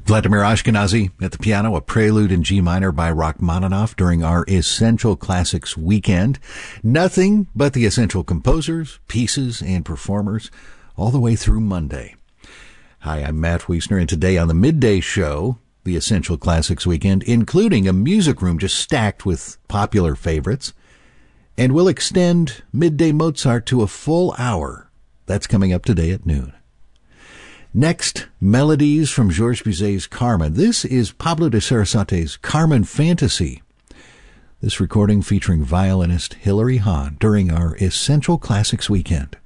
Vladimir Ashkenazy at the piano, a prelude in G minor by Rachmaninoff during our Essential Classics weekend. Nothing but the essential composers, pieces, and performers all the way through Monday. Hi, I'm Matt Wiesner, and today on the Midday Show, the Essential Classics weekend, including a music room just stacked with popular favorites. And we'll extend Midday Mozart to a full hour. That's coming up today at noon. Next, melodies from Georges Bizet's Carmen. This is Pablo de Sarasate's Carmen Fantasy. This recording featuring violinist Hilary Hahn during our Essential Classics weekend.